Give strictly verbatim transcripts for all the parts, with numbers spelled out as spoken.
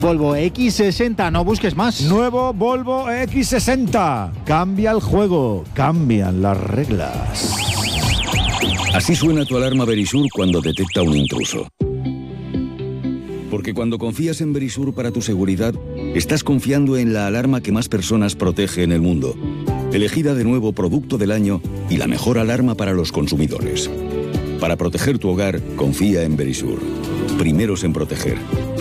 Volvo equis sesenta, no busques más. Nuevo Volvo equis sesenta. Cambia el juego, cambian las reglas. Así suena tu alarma Verisur cuando detecta un intruso. Porque cuando confías en Verisur para tu seguridad, estás confiando en la alarma que más personas protege en el mundo. Elegida de nuevo Producto del Año y la mejor alarma para los consumidores. Para proteger tu hogar, confía en Verisur. Primeros en proteger.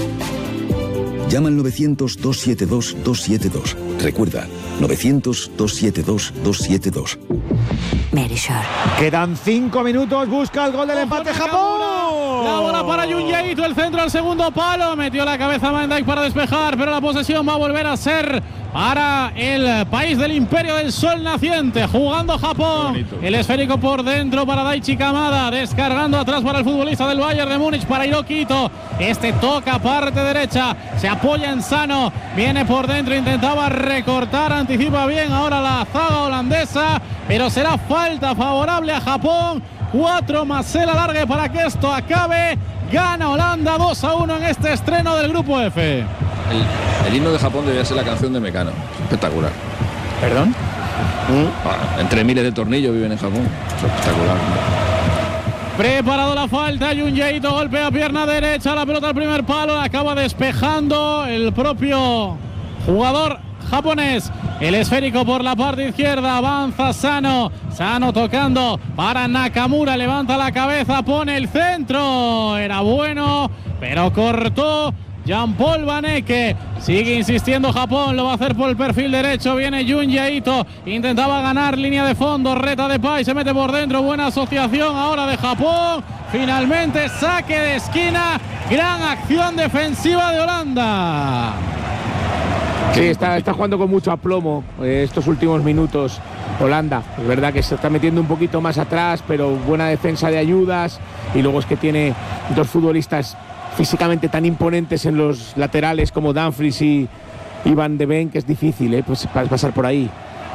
Llama al novecientos, dos siete dos, dos siete dos. Recuerda, novecientos, dos siete dos, dos siete dos. Verisur. Quedan cinco minutos, busca el gol del empate Japón. La bola para Junyaito, el centro al segundo palo. Metió la cabeza Van Dijk para despejar, pero la posesión va a volver a ser para el país del Imperio del Sol Naciente. Jugando Japón. El esférico por dentro para Daichi Kamada. Descargando atrás para el futbolista del Bayern de Múnich, para Hiroki Ito. Este toca parte derecha. Se apoya en Sano. Viene por dentro. Intentaba recortar. Anticipa bien ahora la zaga holandesa. Pero será falta favorable a Japón. Cuatro más el alargue para que esto acabe. Gana Holanda dos a uno en este estreno del Grupo F. El, el himno de Japón debía ser la canción de Mecano. Espectacular. ¿Perdón? ¿Mm? Ah, entre miles de tornillos viven en Japón. Es espectacular. Preparado la falta, Junyaito golpea pierna derecha, la pelota al primer palo, la acaba despejando el propio jugador japonés. El esférico por la parte izquierda, avanza Sano. Sano tocando para Nakamura, levanta la cabeza, pone el centro. Era bueno, pero cortó Jean-Paul Van Ecke. Sigue insistiendo Japón, lo va a hacer por el perfil derecho. Viene Junyaito, intentaba ganar línea de fondo, reta de Pai, se mete por dentro. Buena asociación ahora de Japón. Finalmente saque de esquina. Gran acción defensiva de Holanda. Sí, está, está jugando con mucho aplomo eh, estos últimos minutos Holanda. Es verdad que se está metiendo un poquito más atrás, pero buena defensa de ayudas. Y luego es que tiene dos futbolistas físicamente tan imponentes en los laterales como Dumfries y, y Van de Ven, que es difícil eh, pues, pasar por ahí.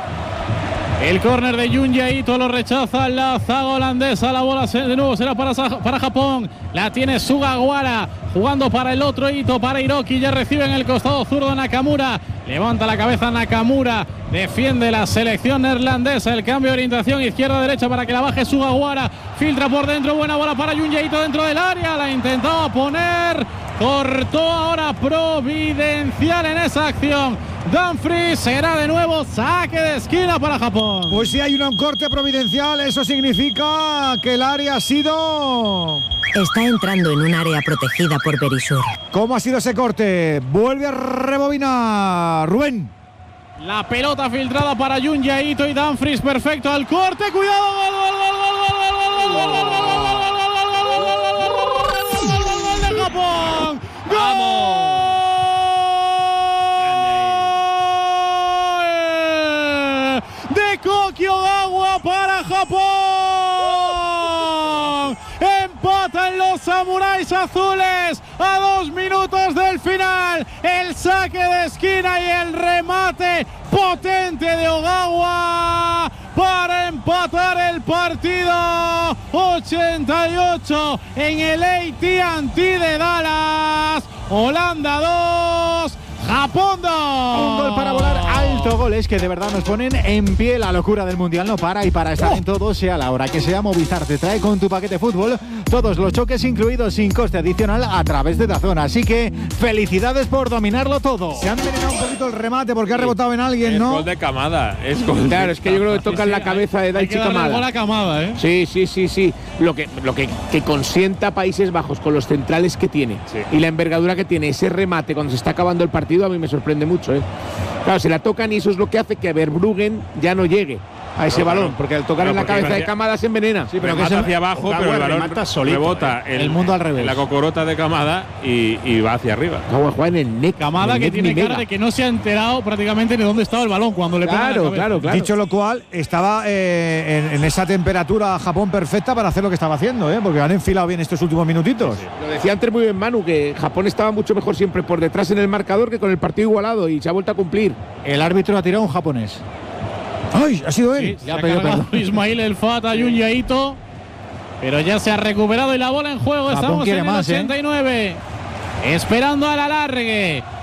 El córner de Junyaito lo rechaza la zaga holandesa. La bola de nuevo será para, para Japón. La tiene Sugawara jugando para el otro Ito, para Hiroki. Ya recibe en el costado zurdo Nakamura. Levanta la cabeza Nakamura. Defiende la selección neerlandesa. El cambio de orientación izquierda-derecha para que la baje Sugawara. Filtra por dentro. Buena bola para Junyaito dentro del área. La intentaba poner. Cortó ahora providencial en esa acción. Dumfries, será de nuevo saque de esquina para Japón. Pues si hay un corte providencial, eso significa que el área ha sido... Está entrando en un área protegida por Verisur. ¿Cómo ha sido ese corte? Vuelve a rebobinar Rubén. La pelota filtrada para Junyaito y Dumfries, perfecto al corte. Cuidado, gol, gol, gol, gol, gol, gol, gol, gol, gol, de Japón. ¡Vamos! De Koki Ogawa para Japón. Empatan los samuráis azules a dos minutos del final. El saque de esquina y el remate potente de Ogawa para empatar el partido. ochenta y ocho en el A T and T de Dallas. Holanda dos, Japón dos. Un gol para volar alto, goles que de verdad nos ponen en pie. La locura del Mundial no para, y para estar oh. en todo, sea la hora que sea, Movistar te trae con tu paquete fútbol todos los choques incluidos sin coste adicional a través de DAZN. Así que felicidades por dominarlo todo. Se han envenenado un poquito el remate porque ha rebotado en alguien, es ¿no? Gol de Kamada. Es gol claro, de es que yo creo que tocan sí, sí, la cabeza de Daichi Kamada. La Kamada, ¿eh? Sí, sí, sí, sí. Lo que, lo que, que consienta Países Bajos con los centrales que tiene sí. y la envergadura que tiene ese remate cuando se está acabando el partido, a mí me sorprende mucho, ¿eh? Claro, se la tocan y eso es lo que hace que Verbruggen ya no llegue a ese balón, porque al tocar en la cabeza de Kamada se envenena. Sí, pero que se hacia abajo, pero el balón rebota el, el mundo al revés. En la cocorota de Kamada y, y va hacia arriba. No, juega en el neck. Kamada que tiene cara de que no se ha enterado prácticamente de dónde estaba el balón cuando le pega claro, la cabeza. Claro, claro. Dicho lo cual, estaba eh, en, en esa temperatura Japón perfecta para hacer lo que estaba haciendo, ¿eh? Porque han enfilado bien estos últimos minutitos. Sí, sí. Lo decía antes muy bien Manu, que Japón estaba mucho mejor siempre por detrás en el marcador que con el partido igualado, y se ha vuelto a cumplir. El árbitro ha tirado un japonés. ¡Ay! Ha sido él. Sí, se ha cargado Ismail El Fata Junyaito, pero ya se ha recuperado y la bola en juego. Japón Estamos en el más, ochenta y nueve, ¿eh? Esperando al alargue.